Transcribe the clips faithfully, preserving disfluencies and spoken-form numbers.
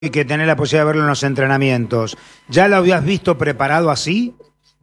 y que tenés la posibilidad de verlo en los entrenamientos. ¿Ya lo habías visto preparado así?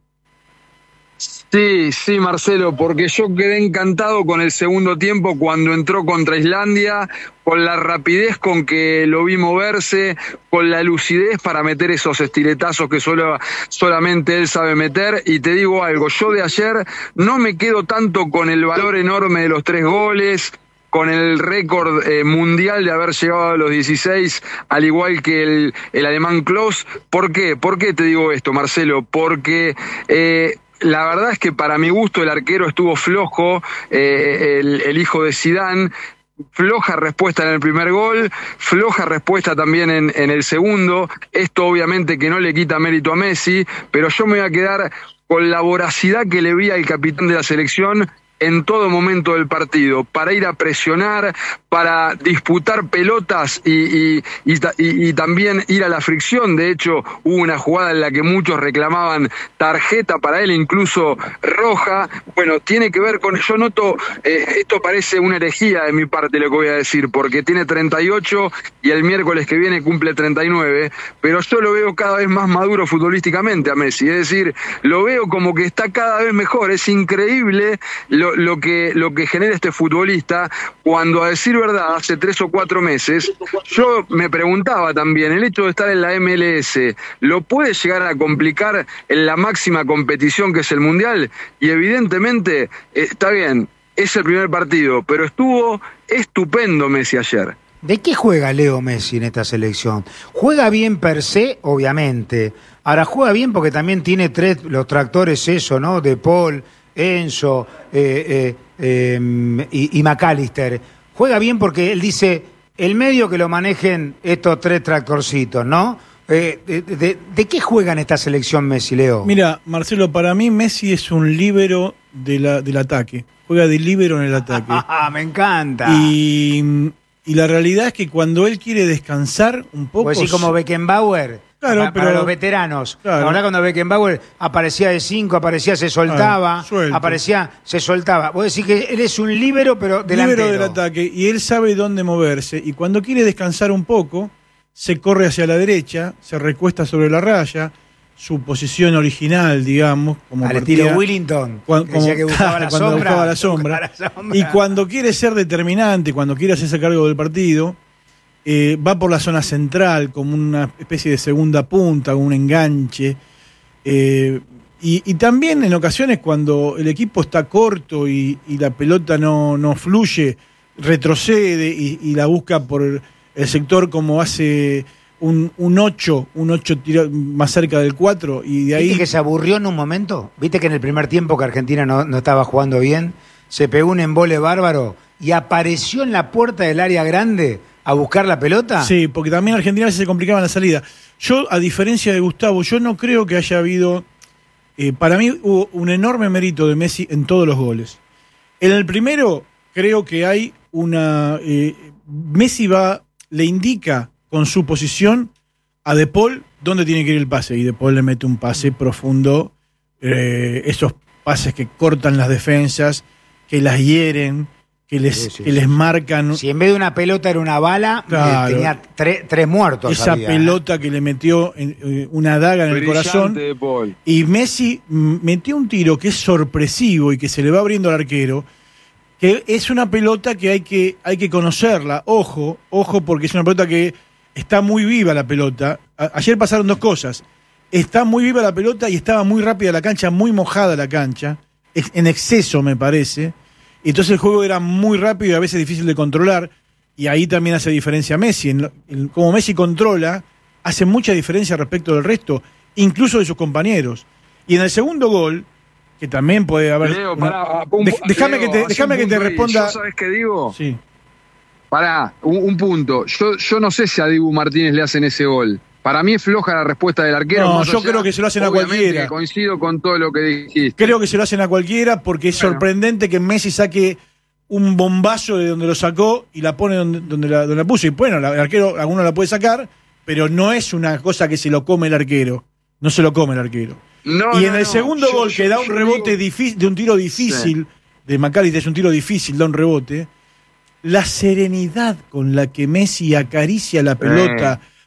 Sí, sí, Marcelo, porque yo quedé encantado con el segundo tiempo cuando entró contra Islandia, con la rapidez con que lo vi moverse, con la lucidez para meter esos estiletazos que solo, solamente él sabe meter. Y te digo algo, yo de ayer no me quedo tanto con el valor enorme de los tres goles, con el récord eh, mundial de haber llegado a los dieciséis, al igual que el, el alemán Klose. ¿Por qué? ¿Por qué te digo esto, Marcelo? Porque eh, la verdad es que para mi gusto el arquero estuvo flojo, eh, el, el hijo de Zidane. Floja respuesta en el primer gol, floja respuesta también en, en el segundo. Esto obviamente que no le quita mérito a Messi, pero yo me voy a quedar con la voracidad que le vi al capitán de la selección en todo momento del partido, para ir a presionar, para disputar pelotas y, y, y, y, y también ir a la fricción. De hecho, hubo una jugada en la que muchos reclamaban tarjeta para él, incluso roja. Bueno, tiene que ver con, yo noto, eh, esto parece una herejía de mi parte lo que voy a decir, porque tiene treinta y ocho y el miércoles que viene cumple treinta y nueve, pero yo lo veo cada vez más maduro futbolísticamente a Messi, es decir, lo veo como que está cada vez mejor. Es increíble lo Lo que, lo que genera este futbolista, cuando, a decir verdad, hace tres o cuatro meses, yo me preguntaba también, el hecho de estar en la M L S, ¿lo puede llegar a complicar en la máxima competición que es el Mundial? Y evidentemente, eh, está bien, es el primer partido, pero estuvo estupendo Messi ayer. ¿De qué juega Leo Messi en esta selección? Juega bien per se, obviamente. Ahora juega bien porque también tiene tres, los tractores eso, ¿no? De Paul, Enzo eh, eh, eh, y, y McAllister. Juega bien porque él dice, el medio que lo manejen estos tres tractorcitos, ¿no? Eh, de, de, ¿De qué juega en esta selección Messi, Leo? Mira, Marcelo, para mí Messi es un líbero de la, del ataque. Juega de líbero en el ataque. Ah, me encanta. Y, y la realidad es que cuando él quiere descansar un poco... Pues sí, como Beckenbauer. Claro, para, pero, para los veteranos. Claro. Ahora cuando Beckenbauer aparecía de cinco, aparecía, se soltaba, claro, aparecía, se soltaba. Vos decís que él es un líbero, pero delantero. Líbero del ataque, y él sabe dónde moverse. Y cuando quiere descansar un poco, se corre hacia la derecha, se recuesta sobre la raya, su posición original, digamos. Como al partida, estilo Willington, cuando, que decía que buscaba la cuando sombra, buscaba la sombra. la sombra. Y cuando quiere ser determinante, cuando quiere hacerse cargo del partido... Eh, va por la zona central como una especie de segunda punta, un enganche. Eh, y, y también en ocasiones cuando el equipo está corto y, y la pelota no, no fluye, retrocede y, y la busca por el sector como hace un, un ocho, un ocho tiro más cerca del cuatro. Y de ahí... ¿Viste que se aburrió en un momento? ¿Viste que en el primer tiempo que Argentina no, no estaba jugando bien, se pegó un embole bárbaro y apareció en la puerta del área grande a buscar la pelota? Sí, porque también Argentina a veces se complicaba en la salida. Yo, a diferencia de Gustavo, yo no creo que haya habido... Eh, para mí hubo un enorme mérito de Messi en todos los goles. En el primero, creo que hay una... Eh, Messi va, le indica con su posición a De Paul dónde tiene que ir el pase. Y De Paul le mete un pase profundo. Eh, esos pases que cortan las defensas, que las hieren, que les, sí, sí, que les marcan. Si en vez de una pelota era una bala, claro, eh, tenía tre, tres muertos. Esa había, pelota ¿eh? que le metió en, eh, una daga en Brillante el corazón. De Paul. Y Messi metió un tiro que es sorpresivo y que se le va abriendo al arquero, que es una pelota que hay que, hay que conocerla. Ojo, ojo, porque es una pelota que está muy viva la pelota. A, ayer pasaron dos cosas. Está muy viva la pelota y estaba muy rápida la cancha, muy mojada la cancha. En exceso, me parece. Entonces el juego era muy rápido y a veces difícil de controlar, y ahí también hace diferencia Messi. En, en, como Messi controla, hace mucha diferencia respecto del resto, incluso de sus compañeros. Y en el segundo gol, que también puede haber... Leo, pará, un, de, déjame Leo, que te, déjame que te responda... ¿Yo sabes qué digo? Sí. Pará, un, un punto. Yo, yo no sé si a Dibu Martínez le hacen ese gol. Para mí es floja la respuesta del arquero. No, yo allá, creo que se lo hacen a cualquiera. Coincido con todo lo que dijiste. Creo que se lo hacen a cualquiera porque es bueno. sorprendente que Messi saque un bombazo de donde lo sacó y la pone donde, donde, la, donde la puso. Y bueno, el arquero, alguno la puede sacar, pero no es una cosa que se lo come el arquero. No se lo come el arquero. No, y en no, el segundo no. gol, yo, que yo, da un yo rebote digo... difícil, de un tiro difícil, sí. de McAllister, es un tiro difícil, da un rebote. La serenidad con la que Messi acaricia la pelota... Eh.